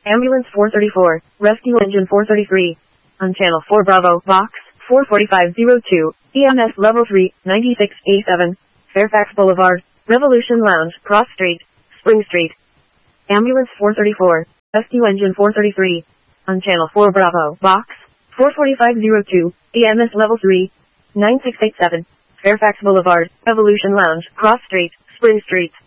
Ambulance 434, Rescue Engine 433. On Channel 4 Bravo, Box 44502, EMS Level 3, 96A7, Fairfax Boulevard, Revolution Lounge, Cross Street, Spring Street. Ambulance 434, Rescue Engine 433. On Channel 4 Bravo, Box 44502, EMS Level 3, 9687, Fairfax Boulevard, Revolution Lounge, Cross Street, Spring Street.